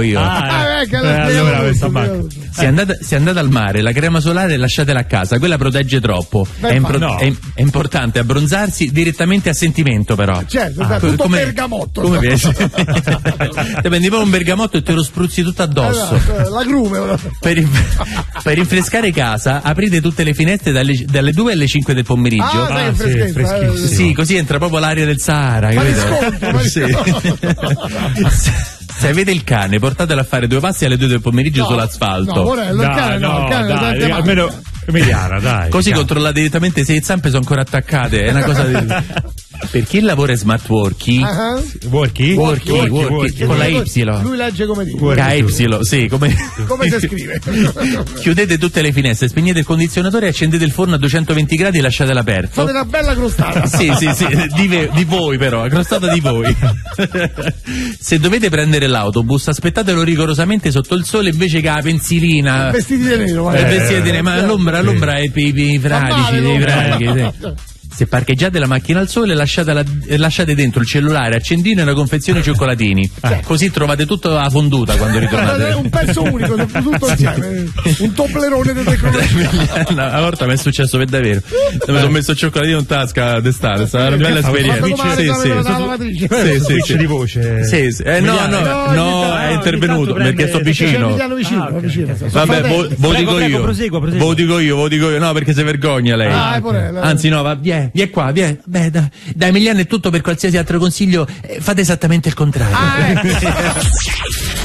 spiego io. Allora Se andate al mare, la crema solare lasciatela a casa, quella protegge troppo. È importante abbronzarsi direttamente a sentimento, però. Certo, tutto bergamotto. Come piace? Te prendi poi un bergamotto e te lo spruzzi tutto addosso. L'agrume. Per rinfrescare casa, aprite tutte le finestre dalle 2 alle 5 del pomeriggio. Freschissimo. Sì, così entra proprio l'aria del Sahara, capito? Se avete il cane, portatelo a fare 2 passi alle 2 del pomeriggio sull'asfalto. No, il cane almeno Emiliana, dai. Così controllate direttamente se le zampe sono ancora attaccate. È una cosa di... Per chi lavora in smart working, working con la Y. Lui legge come dice. KY, sì, come si scrive. Chiudete tutte le finestre, spegnete il condizionatore, accendete il forno a 220 gradi e lasciatelo aperto. Fate una bella crostata. Sì, di voi però, crostata di voi. Se dovete prendere l'autobus, aspettatelo rigorosamente sotto il sole invece che la pensilina. Vestiti di nero, ma l'ombra è per i fradici, dei fraghi. Se parcheggiate la macchina al sole, lasciate dentro il cellulare, accendino e una confezione di cioccolatini. Così trovate tutto a fonduta quando ritornate. Un pezzo unico, tutto insieme. Un toblerone di tecnologia. Una volta mi è successo per davvero. Mi sono messo il cioccolatino in tasca d'estate, è stata una bella esperienza. Sì, di voce. No, è intervenuto perché sto vicino. Vabbè, ve lo dico io. No, perché si vergogna lei. Anzi, no, va, vieni qua. Beh, da Emiliano è tutto. Per qualsiasi altro consiglio fate esattamente il contrario.